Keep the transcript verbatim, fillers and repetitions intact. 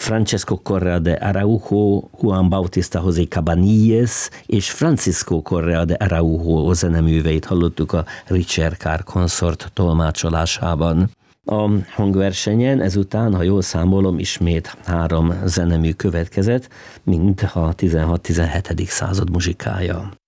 Francesco Correa de Araujo, Juan Bautista José Cabanilles és Francisco Correa de Araujo zeneműveit hallottuk a Richard Carr konszort tolmácsolásában. A hangversenyen ezután, ha jól számolom, ismét három zenemű következett, mind a tizenhat-tizenhetedik század muzsikája.